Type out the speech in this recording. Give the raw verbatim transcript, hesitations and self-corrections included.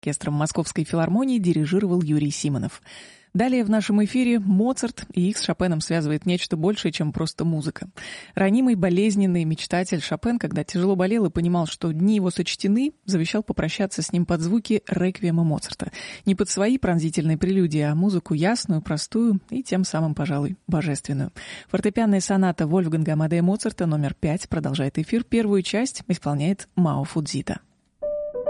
Оркестром Московской филармонии дирижировал Юрий Симонов. Далее в нашем эфире Моцарт, и их с Шопеном связывает нечто большее, чем просто музыка. Ранимый, болезненный мечтатель Шопен, когда тяжело болел и понимал, что дни его сочтены, завещал попрощаться с ним под звуки реквиема Моцарта. Не под свои пронзительные прелюдии, а музыку ясную, простую и тем самым, пожалуй, божественную. Фортепианная соната Вольфганга Амадея Моцарта номер пять продолжает эфир. Первую часть исполняет Мао Фудзита.